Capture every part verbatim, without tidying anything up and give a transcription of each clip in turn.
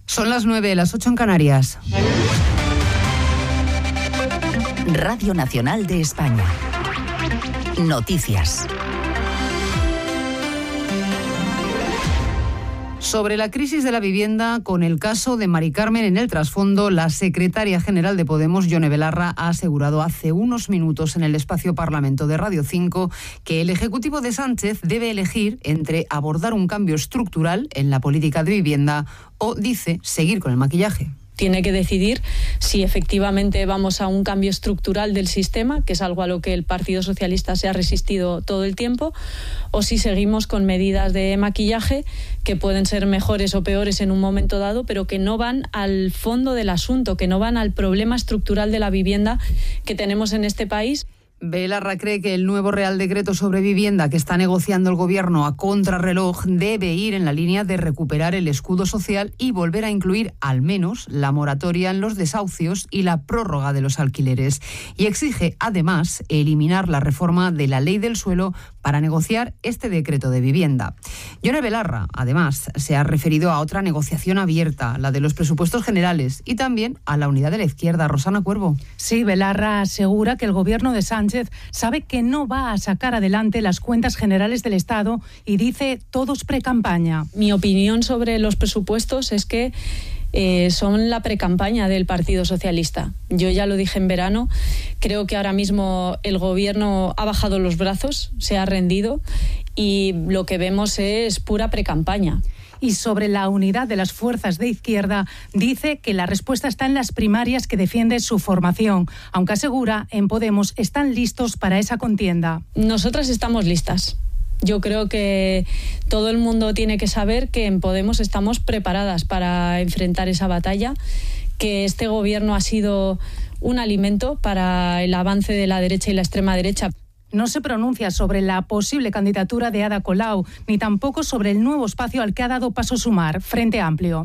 Son las nueve, las ocho en Canarias. Radio Nacional de España. Noticias. Sobre la crisis de la vivienda, con el caso de Mari Carmen en el trasfondo, la secretaria general de Podemos, Yone Belarra, ha asegurado hace unos minutos en el espacio Parlamento de Radio cinco que el Ejecutivo de Sánchez debe elegir entre abordar un cambio estructural en la política de vivienda o, dice, seguir con el maquillaje. Tiene que decidir si efectivamente vamos a un cambio estructural del sistema, que es algo a lo que el Partido Socialista se ha resistido todo el tiempo, o si seguimos con medidas de maquillaje que pueden ser mejores o peores en un momento dado, pero que no van al fondo del asunto, que no van al problema estructural de la vivienda que tenemos en este país. Belarra cree que el nuevo Real Decreto sobre vivienda que está negociando el Gobierno a contrarreloj debe ir en la línea de recuperar el escudo social y volver a incluir al menos la moratoria en los desahucios y la prórroga de los alquileres. Y exige, además, eliminar la reforma de la Ley del Suelo para negociar este decreto de vivienda. Yone Belarra, además, se ha referido a otra negociación abierta, la de los presupuestos generales, y también a la unidad de la izquierda. Rosana Cuervo. Sí, Belarra asegura que el Gobierno de Sánchez sabe que no va a sacar adelante las cuentas generales del Estado y dice todos precampaña. Mi opinión sobre los presupuestos es que eh, son la precampaña del Partido Socialista. Yo ya lo dije en verano, creo que ahora mismo el Gobierno ha bajado los brazos, se ha rendido y lo que vemos es pura precampaña. Y sobre la unidad de las fuerzas de izquierda, dice que la respuesta está en las primarias que defiende su formación, aunque asegura en Podemos están listos para esa contienda. Nosotras estamos listas. Yo creo que todo el mundo tiene que saber que en Podemos estamos preparadas para enfrentar esa batalla, que este gobierno ha sido un alimento para el avance de la derecha y la extrema derecha. No se pronuncia sobre la posible candidatura de Ada Colau, ni tampoco sobre el nuevo espacio al que ha dado paso Sumar, Frente Amplio.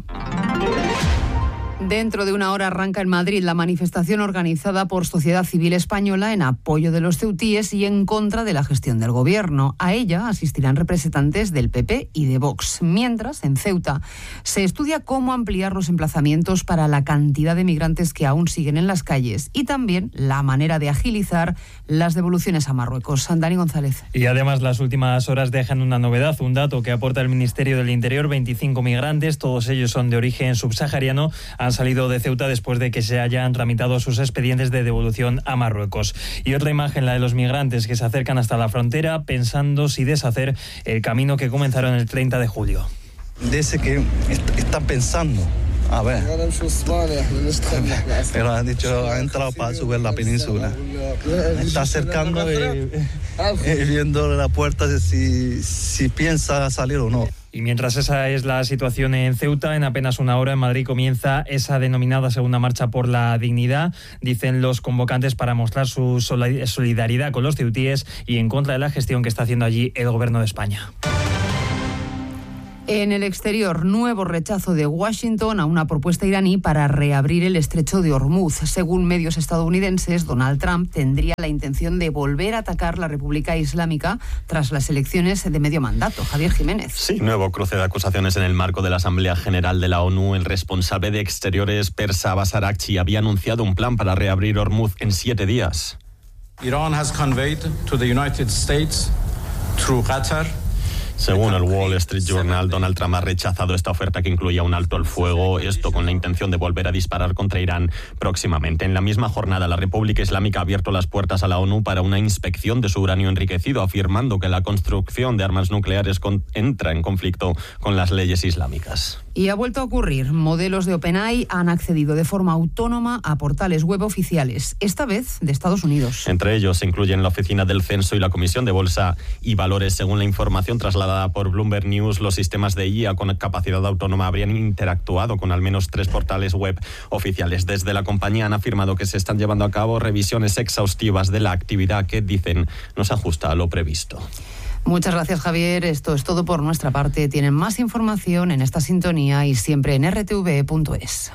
Dentro de una hora arranca en Madrid la manifestación organizada por Sociedad Civil Española en apoyo de los ceutíes y en contra de la gestión del Gobierno. A ella asistirán representantes del P P y de Vox. Mientras, en Ceuta, se estudia cómo ampliar los emplazamientos para la cantidad de migrantes que aún siguen en las calles y también la manera de agilizar las devoluciones a Marruecos. Dani González. Y además las últimas horas dejan una novedad, un dato que aporta el Ministerio del Interior: veinticinco migrantes, todos ellos son de origen subsahariano, han salido de Ceuta después de que se hayan tramitado sus expedientes de devolución a Marruecos. Y otra imagen, la de los migrantes que se acercan hasta la frontera pensando si deshacer el camino que comenzaron el treinta de julio. Dice que est- están pensando, a ver, pero han dicho, ha entrado para subir la península. Está acercando y, y viendo la puerta de si, si piensa salir o no. Y mientras esa es la situación en Ceuta, en apenas una hora en Madrid comienza esa denominada Segunda Marcha por la Dignidad, dicen los convocantes, para mostrar su solidaridad con los ceutíes y en contra de la gestión que está haciendo allí el Gobierno de España. En el exterior, nuevo rechazo de Washington a una propuesta iraní para reabrir el estrecho de Hormuz. Según medios estadounidenses, Donald Trump tendría la intención de volver a atacar la República Islámica tras las elecciones de medio mandato. Javier Jiménez. Sí, nuevo cruce de acusaciones en el marco de la Asamblea General de la ONU. El responsable de Exteriores persa Abbas Araghchi había anunciado un plan para reabrir Hormuz en siete días. Iran has conveyed to the United States through Qatar. Según el Wall Street Journal, Donald Trump ha rechazado esta oferta que incluía un alto al fuego, esto con la intención de volver a disparar contra Irán próximamente. En la misma jornada, la República Islámica ha abierto las puertas a la ONU para una inspección de su uranio enriquecido, afirmando que la construcción de armas nucleares con- entra en conflicto con las leyes islámicas. Y ha vuelto a ocurrir. Modelos de OpenAI han accedido de forma autónoma a portales web oficiales, esta vez de Estados Unidos. Entre ellos se incluyen la Oficina del Censo y la Comisión de Bolsa y Valores. Según la información trasladada por Bloomberg News, los sistemas de I A con capacidad autónoma habrían interactuado con al menos tres portales web oficiales. Desde la compañía han afirmado que se están llevando a cabo revisiones exhaustivas de la actividad que, dicen, no se ajusta a lo previsto. Muchas gracias, Javier. Esto es todo por nuestra parte. Tienen más información en esta sintonía y siempre en erre te ve punto es.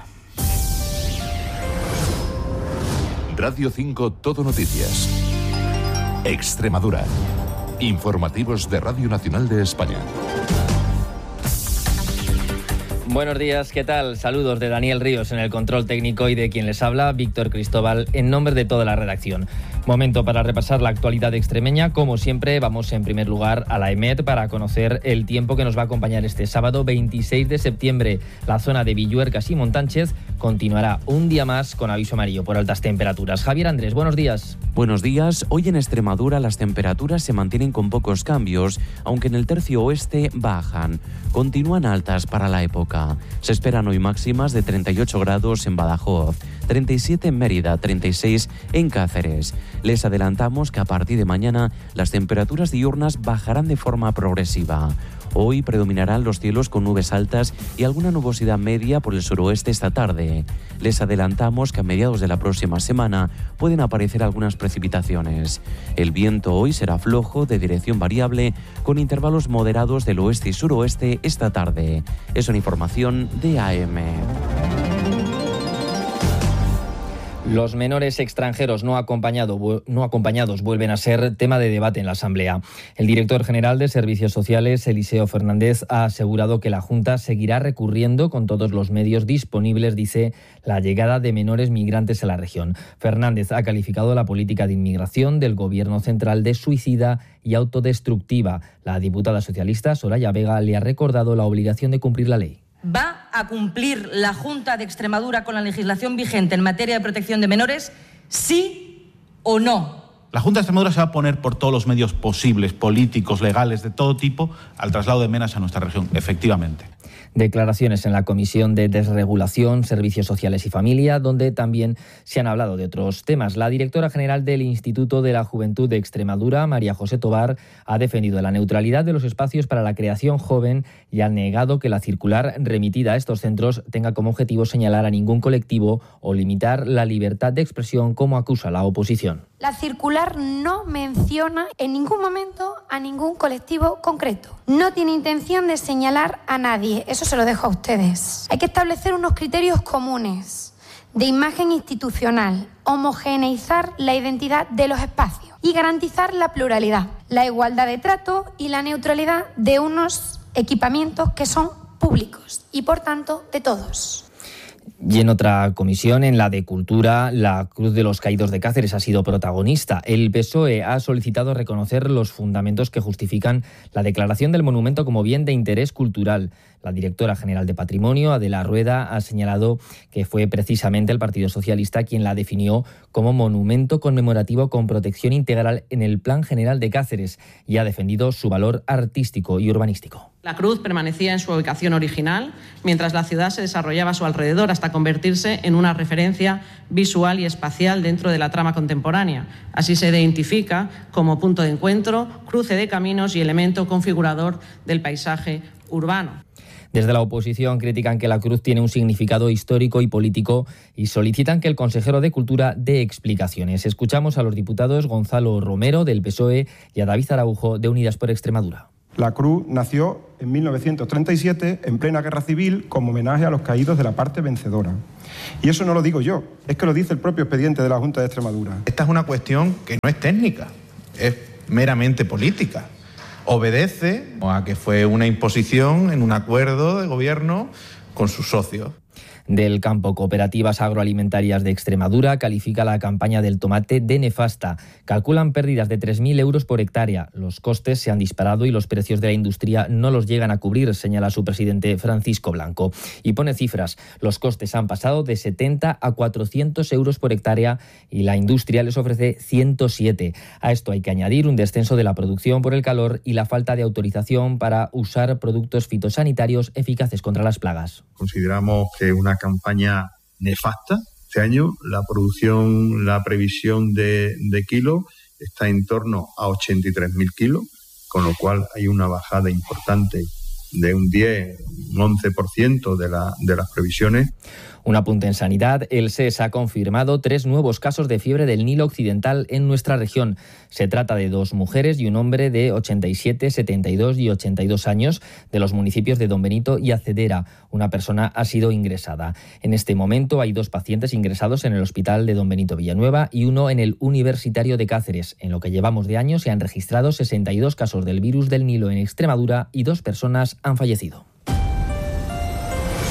Radio cinco Todo Noticias. Extremadura. Informativos de Radio Nacional de España. Buenos días, ¿qué tal? Saludos de Daniel Ríos en el control técnico y de quien les habla, Víctor Cristóbal, en nombre de toda la redacción. Momento para repasar la actualidad extremeña. Como siempre, vamos en primer lugar a la EMET para conocer el tiempo que nos va a acompañar este sábado veintiséis de septiembre. La zona de Villuercas y Montánchez continuará un día más con aviso amarillo por altas temperaturas. Javier Andrés, buenos días. Buenos días. Hoy en Extremadura las temperaturas se mantienen con pocos cambios, aunque en el tercio oeste bajan. Continúan altas para la época. Se esperan hoy máximas de treinta y ocho grados en Badajoz, treinta y siete en Mérida, treinta y seis en Cáceres. Les adelantamos que a partir de mañana las temperaturas diurnas bajarán de forma progresiva. Hoy predominarán los cielos con nubes altas y alguna nubosidad media por el suroeste esta tarde. Les adelantamos que a mediados de la próxima semana pueden aparecer algunas precipitaciones. El viento hoy será flojo, de dirección variable, con intervalos moderados del oeste y suroeste esta tarde. Es una información de A M. Los menores extranjeros no, acompañado, no acompañados vuelven a ser tema de debate en la Asamblea. El director general de Servicios Sociales, Eliseo Fernández, ha asegurado que la Junta seguirá recurriendo con todos los medios disponibles, dice, la llegada de menores migrantes a la región. Fernández ha calificado la política de inmigración del Gobierno central de suicida y autodestructiva. La diputada socialista, Soraya Vega, le ha recordado la obligación de cumplir la ley. ¿Va a cumplir la Junta de Extremadura con la legislación vigente en materia de protección de menores? ¿Sí o no? La Junta de Extremadura se va a poner por todos los medios posibles, políticos, legales, de todo tipo, al traslado de menas a nuestra región, efectivamente. Declaraciones en la Comisión de Desregulación, Servicios Sociales y Familia, donde también se han hablado de otros temas. La directora general del Instituto de la Juventud de Extremadura, María José Tobar, ha defendido la neutralidad de los espacios para la creación joven y ha negado que la circular remitida a estos centros tenga como objetivo señalar a ningún colectivo o limitar la libertad de expresión, como acusa la oposición. La circular no menciona en ningún momento a ningún colectivo concreto. No tiene intención de señalar a nadie. Eso se lo dejo a ustedes. Hay que establecer unos criterios comunes de imagen institucional, homogeneizar la identidad de los espacios y garantizar la pluralidad, la igualdad de trato y la neutralidad de unos equipamientos que son públicos y, por tanto, de todos. Y en otra comisión, en la de Cultura, la Cruz de los Caídos de Cáceres ha sido protagonista. El P S O E ha solicitado reconocer los fundamentos que justifican la declaración del monumento como bien de interés cultural. La directora general de Patrimonio, Adela Rueda, ha señalado que fue precisamente el Partido Socialista quien la definió como monumento conmemorativo con protección integral en el Plan General de Cáceres y ha defendido su valor artístico y urbanístico. La cruz permanecía en su ubicación original, mientras la ciudad se desarrollaba a su alrededor hasta convertirse en una referencia visual y espacial dentro de la trama contemporánea. Así se identifica como punto de encuentro, cruce de caminos y elemento configurador del paisaje urbano. Desde la oposición critican que la cruz tiene un significado histórico y político y solicitan que el consejero de Cultura dé explicaciones. Escuchamos a los diputados Gonzalo Romero, del P S O E, y a David Araujo, de Unidas por Extremadura. La cruz nació en mil novecientos treinta y siete, en plena guerra civil, como homenaje a los caídos de la parte vencedora. Y eso no lo digo yo, es que lo dice el propio expediente de la Junta de Extremadura. Esta es una cuestión que no es técnica, es meramente política. Obedece a que fue una imposición en un acuerdo de gobierno con sus socios. Del campo, Cooperativas Agroalimentarias de Extremadura califica la campaña del tomate de nefasta. Calculan pérdidas de tres mil euros por hectárea. Los costes se han disparado y los precios de la industria no los llegan a cubrir, señala su presidente Francisco Blanco. Y pone cifras. Los costes han pasado de setenta a cuatrocientos euros por hectárea y la industria les ofrece ciento siete. A esto hay que añadir un descenso de la producción por el calor y la falta de autorización para usar productos fitosanitarios eficaces contra las plagas. Consideramos que una campaña nefasta. Este año la producción, la previsión de, de kilos está en torno a ochenta y tres mil kilos, con lo cual hay una bajada importante de un diez, un once por ciento de, la, de las previsiones. Un apunte en sanidad. El S E S ha confirmado tres nuevos casos de fiebre del Nilo Occidental en nuestra región. Se trata de dos mujeres y un hombre de ochenta y siete, setenta y dos y ochenta y dos años de los municipios de Don Benito y Acedera. Una persona ha sido ingresada. En este momento hay dos pacientes ingresados en el hospital de Don Benito Villanueva y uno en el Universitario de Cáceres. En lo que llevamos de año se han registrado sesenta y dos casos del virus del Nilo en Extremadura y dos personas han fallecido.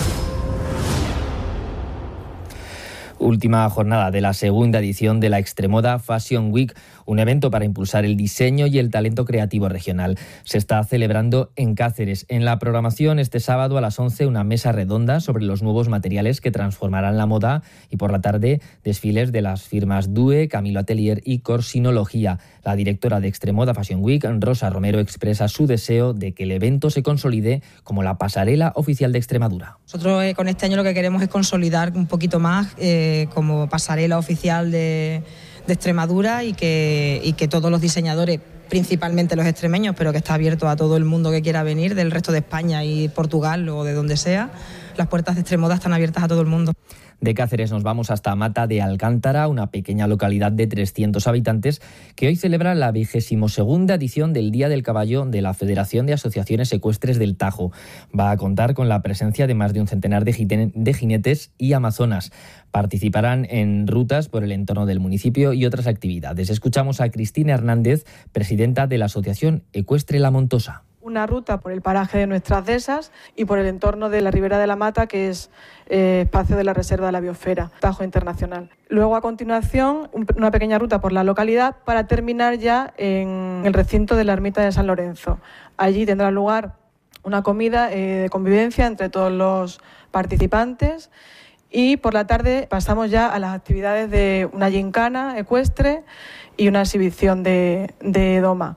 Última jornada de la segunda edición de la Extremoda Fashion Week, un evento para impulsar el diseño y el talento creativo regional. Se está celebrando en Cáceres. En la programación este sábado a las once una mesa redonda sobre los nuevos materiales que transformarán la moda y por la tarde desfiles de las firmas Due, Camilo Atelier y Corsinología. La directora de Extremoda Fashion Week, Rosa Romero, expresa su deseo de que el evento se consolide como la pasarela oficial de Extremadura. Nosotros eh, con este año lo que queremos es consolidar un poquito más eh, como pasarela oficial de, de Extremadura y que, y que todos los diseñadores, principalmente los extremeños, pero que está abierto a todo el mundo que quiera venir del resto de España y Portugal o de donde sea, las puertas de Extremoda están abiertas a todo el mundo. De Cáceres nos vamos hasta Mata de Alcántara, una pequeña localidad de trescientos habitantes que hoy celebra la vigésimo segunda edición del Día del Caballo de la Federación de Asociaciones Ecuestres del Tajo. Va a contar con la presencia de más de un centenar de, jiten- de jinetes y amazonas. Participarán en rutas por el entorno del municipio y otras actividades. Escuchamos a Cristina Hernández, presidenta de la Asociación Ecuestre La Montosa. Una ruta por el paraje de nuestras dehesas y por el entorno de la Ribera de la Mata, que es eh, espacio de la Reserva de la Biosfera, Tajo Internacional. Luego, a continuación, un, una pequeña ruta por la localidad para terminar ya en el recinto de la Ermita de San Lorenzo. Allí tendrá lugar una comida eh, de convivencia entre todos los participantes y por la tarde pasamos ya a las actividades de una gincana ecuestre y una exhibición de, de doma.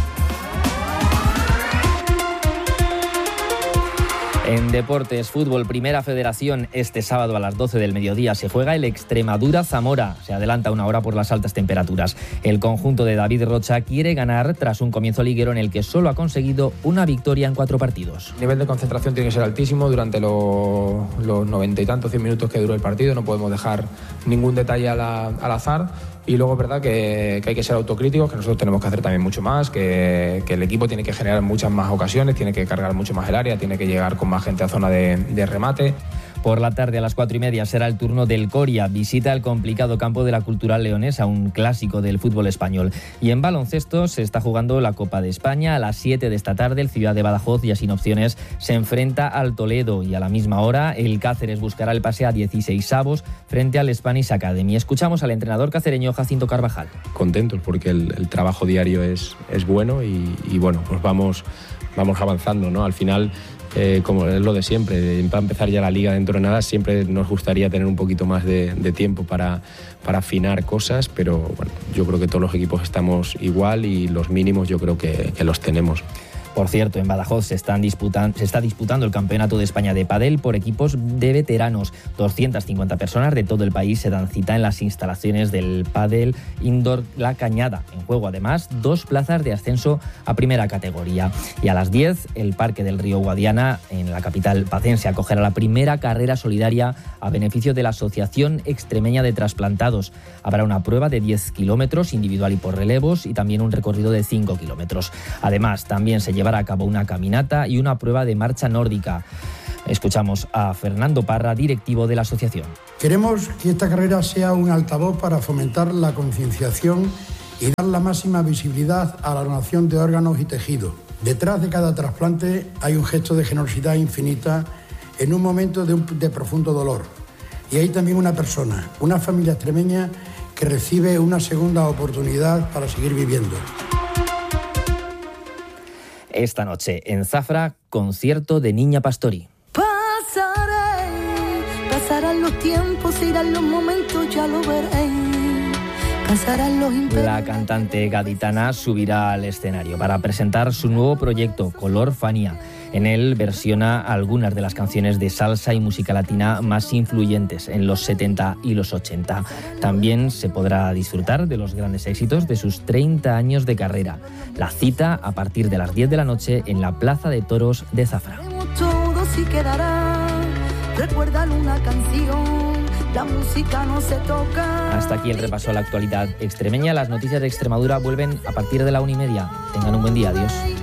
En deportes, fútbol, Primera Federación, este sábado a las doce del mediodía se juega el Extremadura-Zamora. Se adelanta una hora por las altas temperaturas. El conjunto de David Rocha quiere ganar tras un comienzo liguero en el que solo ha conseguido una victoria en cuatro partidos. El nivel de concentración tiene que ser altísimo durante los, los noventa y tantos, cien minutos que duró el partido. No podemos dejar ningún detalle al, al azar. Y luego es verdad que, que hay que ser autocríticos, que nosotros tenemos que hacer también mucho más, que, que el equipo tiene que generar muchas más ocasiones, tiene que cargar mucho más el área, tiene que llegar con más gente a zona de, de remate. Por la tarde a las cuatro y media será el turno del Coria. Visita el complicado campo de la Cultural Leonesa, un clásico del fútbol español. Y en baloncesto se está jugando la Copa de España. A las siete de esta tarde el Ciudad de Badajoz, ya sin opciones, se enfrenta al Toledo. Y a la misma hora el Cáceres buscará el pase a dieciseisavos frente al Spanish Academy. Escuchamos al entrenador cacereño Jacinto Carvajal. Contentos porque el, el trabajo diario es, es bueno y, y bueno, pues vamos, vamos avanzando, ¿no? Al final... Eh, como es lo de siempre, para empezar ya la liga dentro de nada, siempre nos gustaría tener un poquito más de, de tiempo para, para afinar cosas, pero bueno, yo creo que todos los equipos estamos igual y los mínimos yo creo que, que los tenemos. Por cierto, en Badajoz se, están disputan, se está disputando el Campeonato de España de pádel por equipos de veteranos. doscientas cincuenta personas de todo el país se dan cita en las instalaciones del pádel Indoor La Cañada. En juego, además, dos plazas de ascenso a primera categoría. Y a las diez, el Parque del Río Guadiana, en la capital pacense, acogerá la primera carrera solidaria a beneficio de la Asociación Extremeña de Trasplantados. Habrá una prueba de diez kilómetros, individual y por relevos, y también un recorrido de cinco kilómetros. Además, también se lleva a cabo una caminata y una prueba de marcha nórdica. Escuchamos a Fernando Parra, directivo de la asociación. Queremos que esta carrera sea un altavoz para fomentar la concienciación y dar la máxima visibilidad a la donación de órganos y tejidos. Detrás de cada trasplante hay un gesto de generosidad infinita en un momento de, un, de profundo dolor. Y hay también una persona, una familia extremeña que recibe una segunda oportunidad para seguir viviendo. Esta noche en Zafra, concierto de Niña Pastori. Pasaré, pasarán los tiempos, irán los momentos, ya lo veré. Pasarán los imperios. La cantante gaditana subirá al escenario para presentar su nuevo proyecto, Color Fania. En él versiona algunas de las canciones de salsa y música latina más influyentes en los setenta y los ochenta. También se podrá disfrutar de los grandes éxitos de sus treinta años de carrera. La cita a partir de las diez de la noche en la Plaza de Toros de Zafra. Todo sí quedará, recuerdan una canción, la música no se toca. Hasta aquí el repaso a la actualidad extremeña. Las noticias de Extremadura vuelven a partir de la una y media. Tengan un buen día. Adiós.